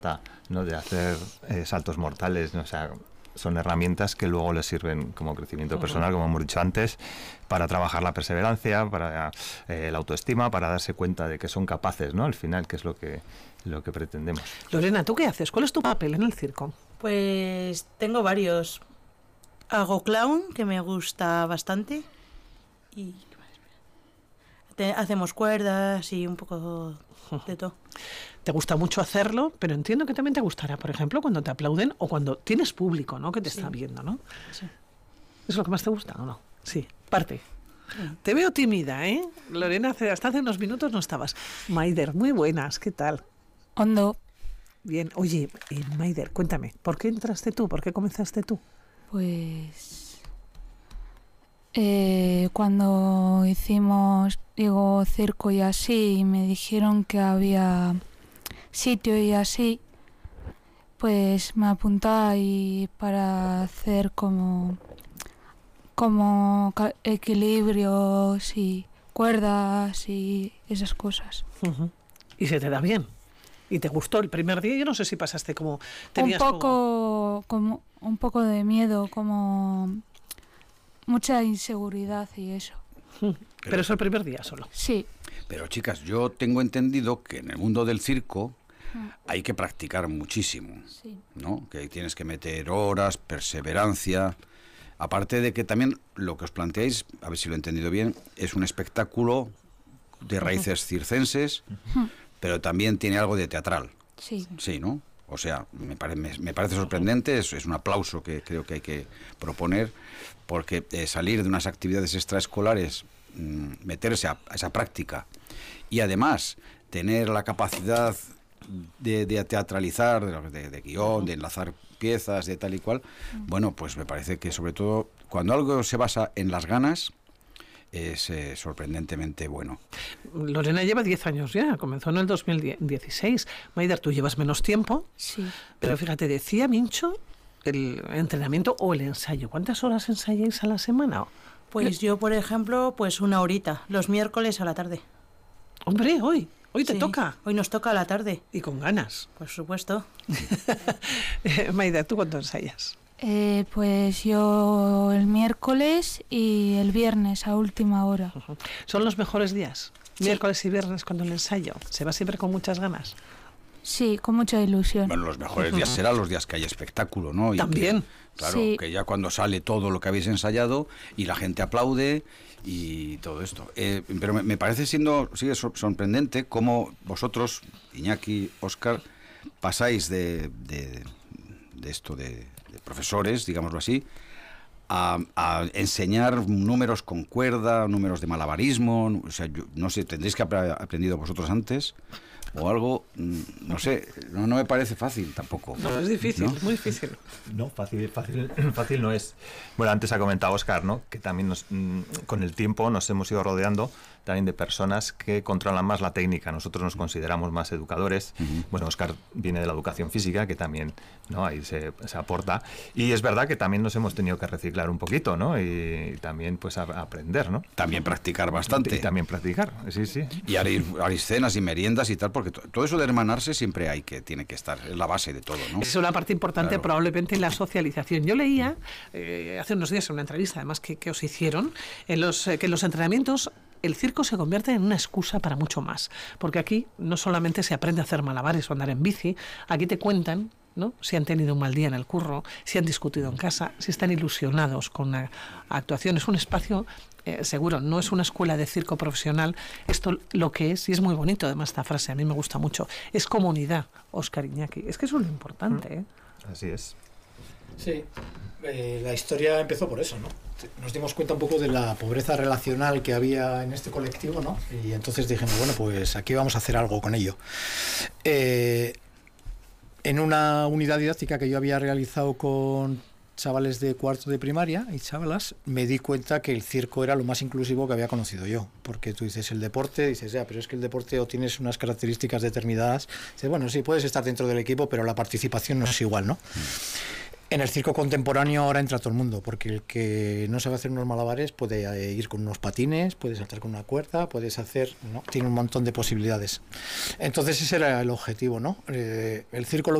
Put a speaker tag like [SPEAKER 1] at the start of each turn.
[SPEAKER 1] ¿no? De hacer saltos mortales, ¿no? O sea, son herramientas que luego les sirven como crecimiento personal, como hemos dicho antes, para trabajar la perseverancia, para la autoestima, para darse cuenta de que son capaces, ¿no? Al final, que es lo que pretendemos.
[SPEAKER 2] Lorena, ¿tú qué haces? ¿Cuál es tu papel en el circo?
[SPEAKER 3] Pues tengo varios. Hago clown, que me gusta bastante, y hacemos cuerdas y un poco de todo.
[SPEAKER 2] Te gusta mucho hacerlo, pero entiendo que también te gustará, por ejemplo, cuando te aplauden o cuando tienes público, ¿no? Que te está viendo, ¿no?
[SPEAKER 3] Sí.
[SPEAKER 2] ¿Es lo que más te gusta o no? Sí, parte. Sí. Te veo tímida, ¿eh? Lorena, hasta hace unos minutos no estabas. Maider, muy buenas, ¿qué tal?
[SPEAKER 4] Hondo.
[SPEAKER 2] Bien, oye, Maider, cuéntame, ¿por qué entraste tú? ¿Por qué comenzaste tú?
[SPEAKER 4] Pues cuando hicimos, circo y así, me dijeron que había sitio y así, pues me apunté y para hacer como equilibrios y cuerdas y esas cosas.
[SPEAKER 2] ¿Y se te da bien? ¿Y te gustó el primer día? Yo no sé si pasaste como...
[SPEAKER 4] Un poco de miedo, como mucha inseguridad y eso.
[SPEAKER 2] Pero es el primer día solo.
[SPEAKER 4] Sí.
[SPEAKER 5] Pero chicas, yo tengo entendido que en el mundo del circo hay que practicar muchísimo, ¿no? Que tienes que meter horas, perseverancia. Aparte de que también lo que os planteáis, a ver si lo he entendido bien, es un espectáculo de raíces circenses, pero también tiene algo de teatral.
[SPEAKER 4] Sí.
[SPEAKER 5] Sí, ¿no? O sea, me parece sorprendente, es un aplauso que creo que hay que proponer, porque salir de unas actividades extraescolares, meterse a esa práctica y además tener la capacidad de teatralizar, de guión, de enlazar piezas, de tal y cual, bueno, pues me parece que sobre todo cuando algo se basa en las ganas, es sorprendentemente bueno.
[SPEAKER 2] Lorena lleva 10 años ya, comenzó en el 2016. Maider, tú llevas menos tiempo,
[SPEAKER 4] sí.
[SPEAKER 2] Pero fíjate, decía Mincho el entrenamiento o el ensayo. ¿Cuántas horas ensayáis a la semana?
[SPEAKER 3] Pues yo, por ejemplo, pues 1 horita, los miércoles a la tarde.
[SPEAKER 2] Hombre, hoy te toca.
[SPEAKER 3] Hoy nos toca a la tarde.
[SPEAKER 2] Y con ganas.
[SPEAKER 3] Por supuesto.
[SPEAKER 2] Maider, ¿tú cuánto ensayas?
[SPEAKER 4] Pues yo el miércoles y el viernes a última hora.
[SPEAKER 2] ¿Son los mejores días? Sí. Miércoles y viernes cuando el ensayo. ¿Se va siempre con muchas ganas?
[SPEAKER 4] Sí, con mucha ilusión.
[SPEAKER 5] Bueno, los mejores días serán los días que hay espectáculo, ¿no? Y
[SPEAKER 2] también.
[SPEAKER 5] Claro, que ya cuando sale todo lo que habéis ensayado y la gente aplaude y todo esto. Pero me parece sigue sorprendente cómo vosotros, Iñaki, Óscar, pasáis de esto de profesores, digámoslo así, a enseñar números con cuerda, números de malabarismo. O sea, yo no sé, tendréis que haber aprendido vosotros antes o algo, no sé, no me parece fácil tampoco.
[SPEAKER 2] No, es difícil, ¿no? Muy difícil.
[SPEAKER 1] No, fácil no es. Bueno, antes ha comentado Óscar, ¿no? Que también con el tiempo nos hemos ido rodeando también de personas que controlan más la técnica. Nosotros nos consideramos más educadores. Bueno, Óscar viene de la educación física, que también, ¿no? Ahí se aporta. Y es verdad que también nos hemos tenido que reciclar un poquito, ¿no? Y también, pues, aprender, ¿no?
[SPEAKER 5] También practicar bastante.
[SPEAKER 1] Y también practicar, sí.
[SPEAKER 5] Y haré cenas y meriendas y tal, porque todo eso de hermanarse siempre tiene que estar, es la base de todo, ¿no?
[SPEAKER 2] Es una parte importante, claro. Probablemente en la socialización. Yo leía hace unos días en una entrevista, además, que os hicieron, que en los entrenamientos el circo se convierte en una excusa para mucho más, porque aquí no solamente se aprende a hacer malabares o andar en bici, aquí te cuentan, ¿no? Si han tenido un mal día en el curro, si han discutido en casa, si están ilusionados con la actuación. Es un espacio seguro, no es una escuela de circo profesional. Esto lo que es, y es muy bonito además esta frase, a mí me gusta mucho, es comunidad, Óscar, Iñaki. Es que eso es lo importante, ¿eh?
[SPEAKER 1] Así es.
[SPEAKER 6] Sí, la historia empezó por eso, ¿no? Nos dimos cuenta un poco de la pobreza relacional que había en este colectivo, ¿no? Y entonces dijimos, bueno, pues aquí vamos a hacer algo con ello. En una unidad didáctica que yo había realizado con chavales de cuarto de primaria y chavalas, me di cuenta que el circo era lo más inclusivo que había conocido yo, porque tú dices el deporte, dices ya, pero es que el deporte o tienes unas características determinadas, dices, bueno, sí, puedes estar dentro del equipo, pero la participación no es igual, ¿no? En el circo contemporáneo ahora entra todo el mundo, porque el que no sabe hacer unos malabares puede ir con unos patines, puede saltar con una cuerda, puedes hacer, ¿no? Tiene un montón de posibilidades. Entonces ese era el objetivo, ¿no? El circo lo